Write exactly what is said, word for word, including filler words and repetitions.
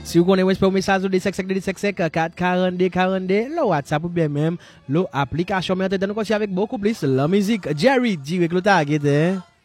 Si vous connaissez un message de cinq cinq deux cinq cinq quatre quarante-deux quarante-deux, le WhatsApp ou bien même l'application, mais nous avec beaucoup plus la musique. Jerry, direct le tag,